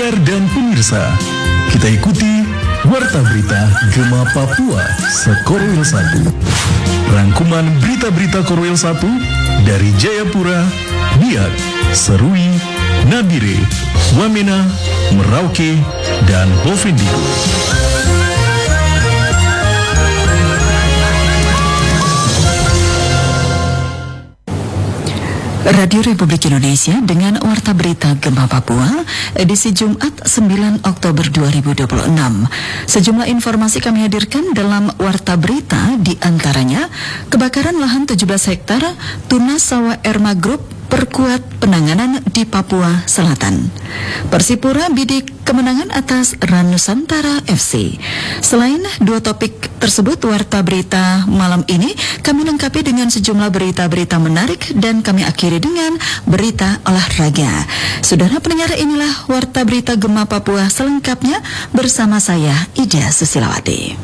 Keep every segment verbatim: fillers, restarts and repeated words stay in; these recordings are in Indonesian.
pendengar dan pemirsa, kita ikuti Warta Berita Gema Papua Sekorwil satu. Rangkuman berita-berita Korwil satu dari Jayapura, Biak, Serui, Nabire, Wamena, Merauke, dan Bovendigul. Radio Republik Indonesia dengan Warta Berita Gema Papua, edisi Jumat sembilan Oktober dua ribu dua puluh enam. Sejumlah informasi kami hadirkan dalam Warta Berita, di antaranya kebakaran lahan tujuh belas hektar, Tunas Sawah Erma Group perkuat penanganan di Papua Selatan. Persipura bidik kemenangan atas Ran Nusantara F C. Selain dua topik tersebut, Warta Berita malam ini kami lengkapi dengan sejumlah berita-berita menarik dan kami akhiri dengan berita olahraga. Saudara pendengar, inilah Warta Berita Gema Papua selengkapnya bersama saya, Ida Susilawati.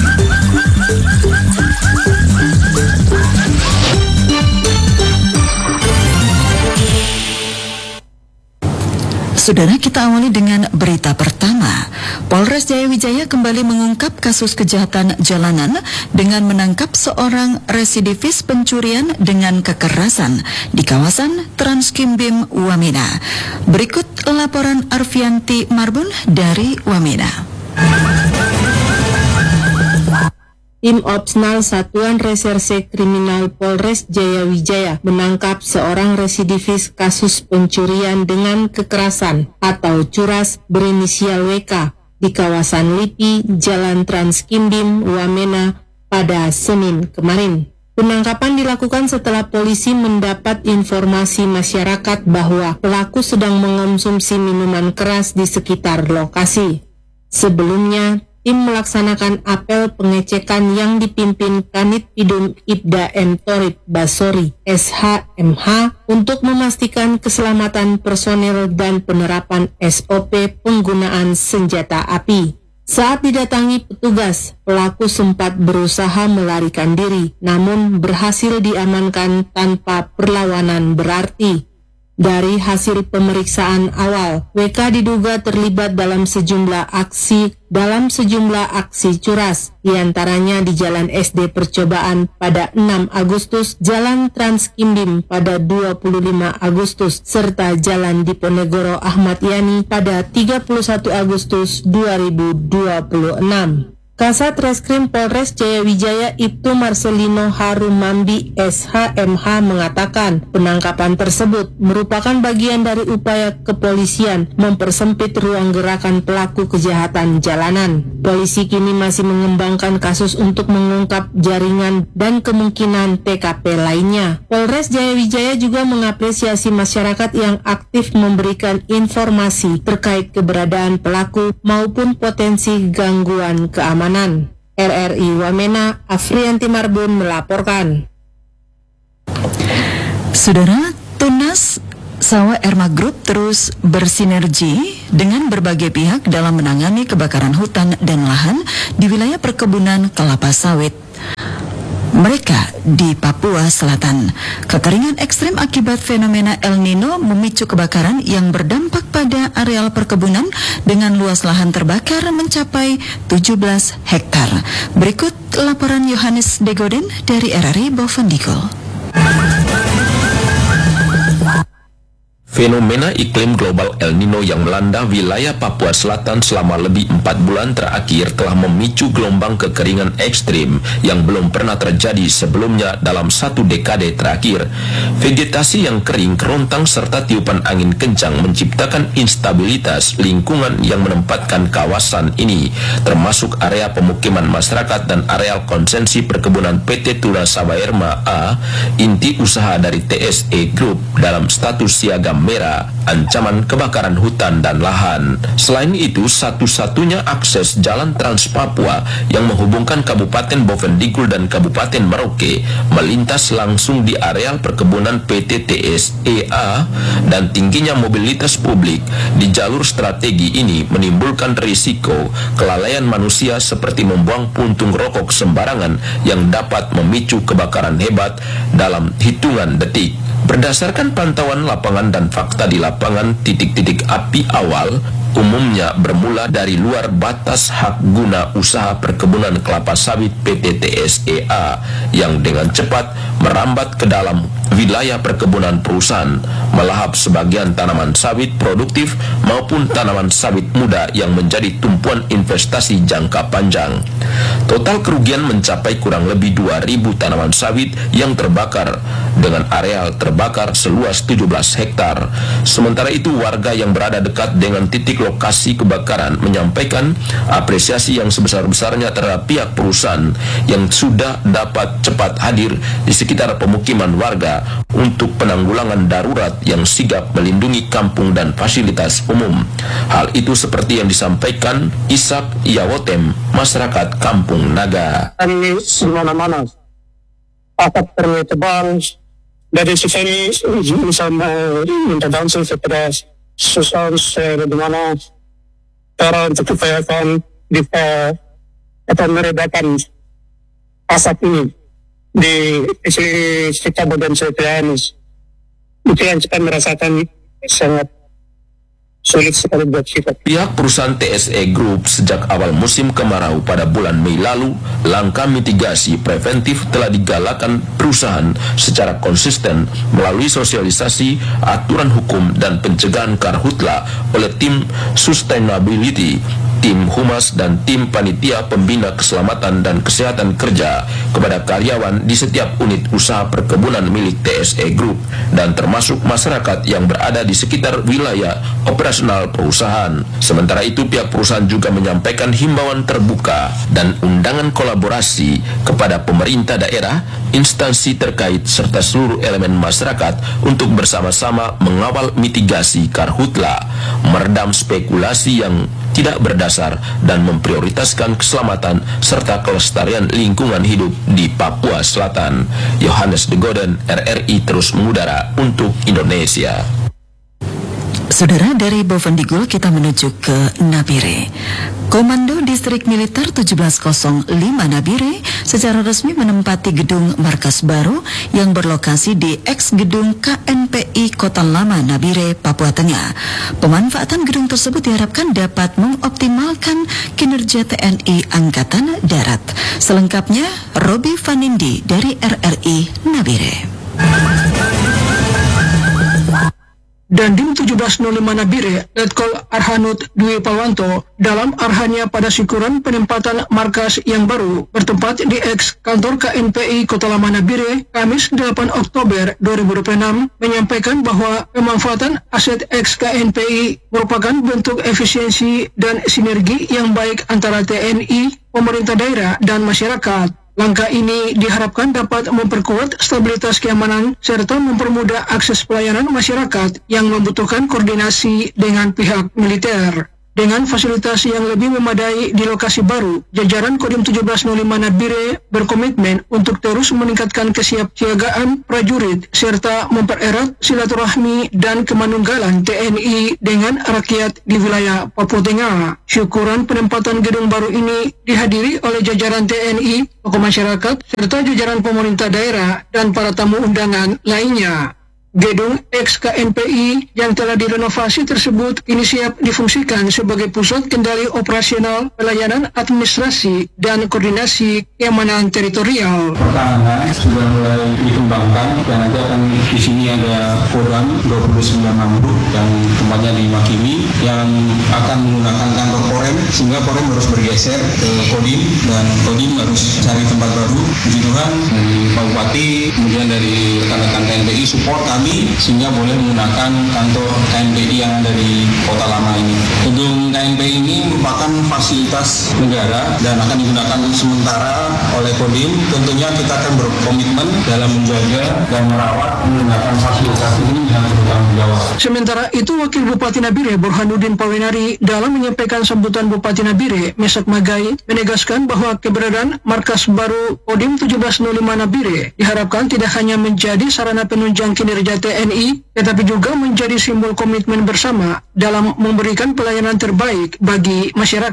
Saudara, kita awali dengan berita pertama. Polres Jayawijaya kembali mengungkap kasus kejahatan jalanan dengan menangkap seorang residivis pencurian dengan kekerasan di kawasan Transkimbim Wamena. Berikut laporan Arfianti Marbun dari Wamena. Tim Opsnal Satuan Reserse Kriminal Polres Jayawijaya menangkap seorang residivis kasus pencurian dengan kekerasan atau curas berinisial W K di kawasan Lipi, Jalan Transkimbim, Wamena pada Senin kemarin. Penangkapan dilakukan setelah polisi mendapat informasi masyarakat bahwa pelaku sedang mengonsumsi minuman keras di sekitar lokasi. Sebelumnya, tim melaksanakan apel pengecekan yang dipimpin Kanit Pidum Ibda M. Torib Basori S H M H untuk memastikan keselamatan personel dan penerapan S O P penggunaan senjata api. Saat didatangi petugas, pelaku sempat berusaha melarikan diri, namun berhasil diamankan tanpa perlawanan berarti. Dari hasil pemeriksaan awal, W K diduga terlibat dalam sejumlah aksi dalam sejumlah aksi curas, diantaranya di Jalan S D Percobaan pada enam Agustus, Jalan Transkimbim pada dua puluh lima Agustus, serta Jalan Diponegoro Ahmad Yani pada tiga puluh satu Agustus dua ribu dua puluh enam. Kasat Reskrim Polres Jayawijaya Ibtu Marcelino Harumambi S H M H mengatakan penangkapan tersebut merupakan bagian dari upaya kepolisian mempersempit ruang gerakan pelaku kejahatan jalanan. Polisi kini masih mengembangkan kasus untuk mengungkap jaringan dan kemungkinan T K P lainnya. Polres Jayawijaya juga mengapresiasi masyarakat yang aktif memberikan informasi terkait keberadaan pelaku maupun potensi gangguan keamanan. R R I Wamena, Afrianti Marbun melaporkan. Saudara, Tunas Sawah Erma Group terus bersinergi dengan berbagai pihak dalam menangani kebakaran hutan dan lahan di wilayah perkebunan kelapa sawit mereka di Papua Selatan. Kekeringan ekstrim akibat fenomena El Nino memicu kebakaran yang berdampak pada areal perkebunan dengan luas lahan terbakar mencapai tujuh belas hektar. Berikut laporan Yohanes Degoden dari R R I Bovendigul. Fenomena iklim global El Nino yang melanda wilayah Papua Selatan selama lebih empat bulan terakhir telah memicu gelombang kekeringan ekstrim yang belum pernah terjadi sebelumnya dalam satu dekade terakhir. Vegetasi yang kering, kerontang, serta tiupan angin kencang menciptakan instabilitas lingkungan yang menempatkan kawasan ini, termasuk area pemukiman masyarakat dan areal konsesi perkebunan P T Tunas Sawah Erma A, inti usaha dari T S E Group, dalam status siaga merah, ancaman kebakaran hutan dan lahan. Selain itu, satu-satunya akses jalan Trans Papua yang menghubungkan Kabupaten Bovendigul dan Kabupaten Merauke melintas langsung di areal perkebunan P T T S E A, dan tingginya mobilitas publik di jalur strategi ini menimbulkan risiko kelalaian manusia seperti membuang puntung rokok sembarangan yang dapat memicu kebakaran hebat dalam hitungan detik. Berdasarkan pantauan lapangan dan fakta di lapangan, titik-titik api awal umumnya bermula dari luar batas hak guna usaha perkebunan kelapa sawit P T T S E A yang dengan cepat merambat ke dalam wilayah perkebunan perusahaan, melahap sebagian tanaman sawit produktif maupun tanaman sawit muda yang menjadi tumpuan investasi jangka panjang. Total kerugian mencapai kurang lebih dua ribu tanaman sawit yang terbakar dengan areal terbakar seluas tujuh belas hektar. Sementara itu, warga yang berada dekat dengan titik lokasi kebakaran menyampaikan apresiasi yang sebesar-besarnya terhadap pihak perusahaan yang sudah dapat cepat hadir di sekitar pemukiman warga untuk penanggulangan darurat yang sigap melindungi kampung dan fasilitas umum. Hal itu seperti yang disampaikan Ishak Yawotem, masyarakat Kampung Naga. Di mana-mana asap tebal dari sini sama minta langsung kepada susah di mana cara untuk upayakan bisa atau meredakan asap ini di sekitar badan saya. Itu yang kita merasakan sangat sulit sekali buat kita. Pihak perusahaan T S E Group sejak awal musim kemarau pada bulan Mei lalu, langkah mitigasi preventif telah digalakan perusahaan secara konsisten melalui sosialisasi, aturan hukum, dan pencegahan karhutla oleh tim sustainability, tim humas, dan tim panitia pembina keselamatan dan kesehatan kerja kepada karyawan di setiap unit usaha perkebunan milik T S E Group dan termasuk masyarakat yang berada di sekitar wilayah operasional perusahaan. Sementara itu, pihak perusahaan juga menyampaikan himbauan terbuka dan undangan kolaborasi kepada pemerintah daerah, instansi terkait, serta seluruh elemen masyarakat untuk bersama-sama mengawal mitigasi karhutla, meredam spekulasi yang tidak berdasar, dan memprioritaskan keselamatan serta kelestarian lingkungan hidup di Papua Selatan. Yohanes de Goden, R R I terus mengudara untuk Indonesia. Saudara, dari Bovendigul kita menuju ke Nabire. Komando Distrik Militer tujuh belas nol lima Nabire secara resmi menempati gedung markas baru yang berlokasi di eks gedung K N P I Kota Lama Nabire, Papua Tengah. Pemanfaatan gedung tersebut diharapkan dapat mengoptimalkan kinerja T N I Angkatan Darat. Selengkapnya, Robi Vanindi dari R R I Nabire. Dandim tujuh belas nol lima Nabire, Letkol Arhanud Dwi Palwanto, dalam arahannya pada syukuran penempatan markas yang baru bertempat di eks kantor K N P I Kota Lama Nabire, Kamis delapan Oktober dua ribu dua puluh enam, menyampaikan bahwa pemanfaatan aset eks K N P I merupakan bentuk efisiensi dan sinergi yang baik antara T N I, pemerintah daerah, dan masyarakat. Langkah ini diharapkan dapat memperkuat stabilitas keamanan serta mempermudah akses pelayanan masyarakat yang membutuhkan koordinasi dengan pihak militer. Dengan fasilitas yang lebih memadai di lokasi baru, jajaran Kodim tujuh belas nol lima Nabire berkomitmen untuk terus meningkatkan kesiapsiagaan prajurit serta mempererat silaturahmi dan kemanunggalan T N I dengan rakyat di wilayah Papua Tengah. Syukuran penempatan gedung baru ini dihadiri oleh jajaran T N I, tokoh masyarakat, serta jajaran pemerintah daerah dan para tamu undangan lainnya. Gedung eks K N P I yang telah direnovasi tersebut kini siap difungsikan sebagai pusat kendali operasional, pelayanan administrasi, dan koordinasi keamanan teritorial. Pertahanan sudah mulai dikembangkan dan nanti akan di sini ada Kodam dua puluh sembilan Mambu yang tempatnya di Makimi yang akan menggunakan kantor Korem, sehingga Korem harus bergeser ke Kodim dan Kodim harus cari tempat baru. Puji Tuhan dari Pak Bupati kemudian dari rekan-rekan K N P I support kami sehingga boleh menggunakan kantor K N P I yang ada di Kota Lama ini. Gedung K N P I ini merupakan fasilitas negara dan akan digunakan sementara oleh Kodim. Tentunya kita akan berkomitmen dalam menjaga dan merawat menggunakan fasilitas ini dengan bertanggung jawab. Sementara itu, Wakil Bupati Nabire Burhanuddin Pawinari dalam menyampaikan sambutan Bupati Nabire Mesak Magai menegaskan bahwa keberadaan markas baru Kodim tujuh belas nol lima Nabire diharapkan tidak hanya menjadi sarana penunjang kinerja T N I, tetapi juga menjadi simbol komitmen bersama dalam memberikan pelayanan terbaik bagi masyarakat.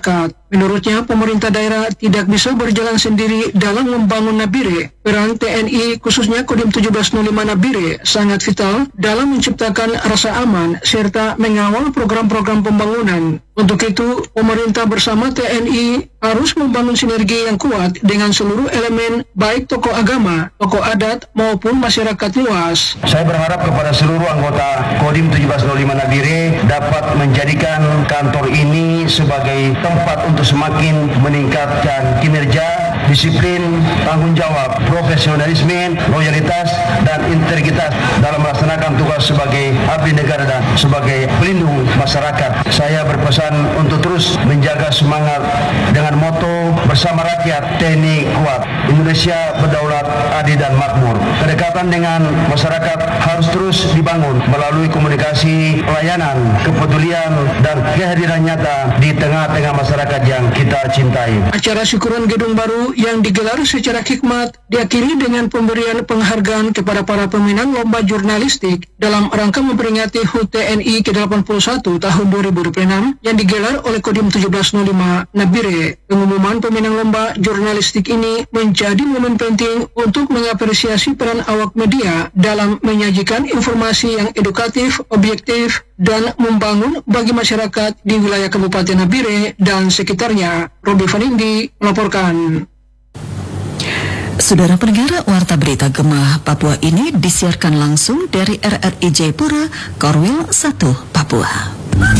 Menurutnya, pemerintah daerah tidak bisa berjalan sendiri dalam membangun Nabire. Peran T N I, khususnya Kodim tujuh belas nol lima Nabire, sangat vital dalam menciptakan rasa aman serta mengawal program-program pembangunan. Untuk itu, pemerintah bersama T N I harus membangun sinergi yang kuat dengan seluruh elemen, baik tokoh agama, tokoh adat, maupun masyarakat luas. Saya berharap kepada seluruh anggota Kodim tujuh belas nol lima Nabire dapat menjadikan kantor ini sebagai tempat untuk semakin meningkatkan kinerja, disiplin, tanggung jawab, profesionalisme, loyalitas, dan integritas dalam melaksanakan tugas sebagai abdi negara dan sebagai pelindung masyarakat. Saya berpesan untuk terus menjaga semangat dengan moto bersama rakyat, T N I kuat, Indonesia berdaulat, adil dan makmur. Kedekatan dengan masyarakat harus terus dibangun melalui komunikasi, pelayanan, kepedulian, dan kehadiran nyata di tengah-tengah masyarakat yang kita cintai. Acara syukuran Gedung Baru yang digelar secara hikmat diakhiri dengan pemberian penghargaan kepada para pemenang lomba jurnalistik dalam rangka memperingati H U T T N I ke delapan puluh satu tahun dua ribu dua puluh enam yang digelar oleh Kodim tujuh belas nol lima Nabire. Pengumuman pemenang lomba jurnalistik ini menjadi momen penting untuk mengapresiasi peran awak media dalam menyajikan informasi yang edukatif, objektif, dan membangun bagi masyarakat di wilayah Kabupaten Nabire dan sekitarnya. Robi Vanindi melaporkan. Saudara pendengar, Warta Berita Gema Papua ini disiarkan langsung dari R R I Jayapura, Korwil satu, Papua.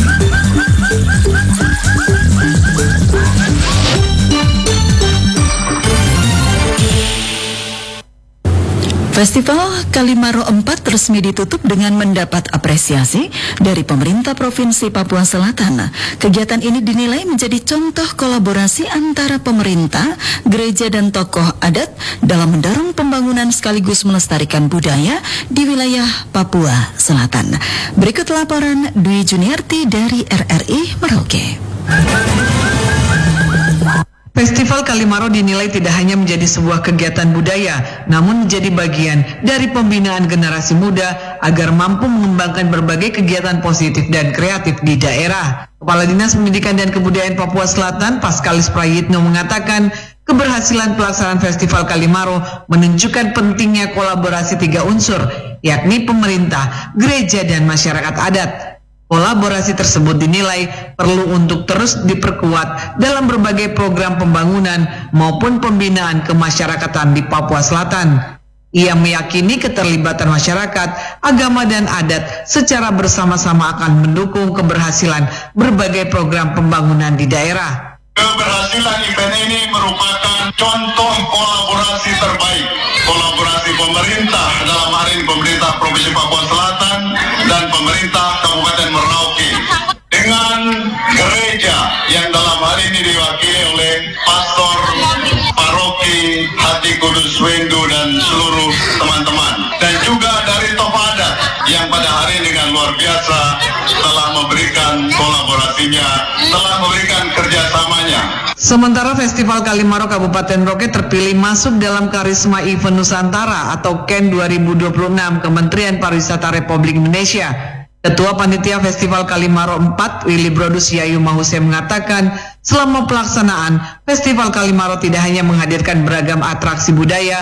Festival Kalimaro empat resmi ditutup dengan mendapat apresiasi dari pemerintah Provinsi Papua Selatan. Kegiatan ini dinilai menjadi contoh kolaborasi antara pemerintah, gereja dan tokoh adat dalam mendorong pembangunan sekaligus melestarikan budaya di wilayah Papua Selatan. Berikut laporan Dwi Juniarti dari R R I Merauke. Festival Kalimaro dinilai tidak hanya menjadi sebuah kegiatan budaya, namun menjadi bagian dari pembinaan generasi muda agar mampu mengembangkan berbagai kegiatan positif dan kreatif di daerah. Kepala Dinas Pendidikan dan Kebudayaan Papua Selatan, Paskalis Prayitno, mengatakan keberhasilan pelaksanaan Festival Kalimaro menunjukkan pentingnya kolaborasi tiga unsur, yakni pemerintah, gereja, dan masyarakat adat. Kolaborasi tersebut dinilai perlu untuk terus diperkuat dalam berbagai program pembangunan maupun pembinaan kemasyarakatan di Papua Selatan. Ia meyakini keterlibatan masyarakat, agama, dan adat secara bersama-sama akan mendukung keberhasilan berbagai program pembangunan di daerah. Keberhasilan event ini merupakan contoh kolaborasi terbaik, kolaborasi pemerintah, dalam hal ini pemerintah Provinsi Papua Selatan dan pemerintah Kabupaten Merauke dengan gereja yang dalam hal ini diwakili oleh Pastor Paroki Hati Kudus Wendu dan seluruh teman-teman, dan juga dari tokoh adat yang pada hari ini dengan luar biasa telah memberikan kolaborasinya, telah memberikan kerjasamanya. Sementara Festival Kalimaro Kabupaten Merauke terpilih masuk dalam Karisma Event Nusantara atau K E N dua ribu dua puluh enam Kementerian Pariwisata Republik Indonesia. Ketua Panitia Festival Kalimaro empat, Willy Brodus Yayu Mahuse, mengatakan selama pelaksanaan Festival Kalimaro tidak hanya menghadirkan beragam atraksi budaya,